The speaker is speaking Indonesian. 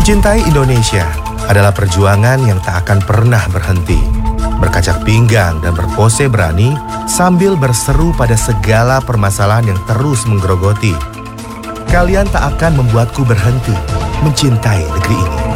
Mencintai Indonesia adalah perjuangan yang tak akan pernah berhenti. Berkacak pinggang dan berpose berani sambil berseru pada segala permasalahan yang terus menggerogoti. Kalian tak akan membuatku berhenti mencintai negeri ini.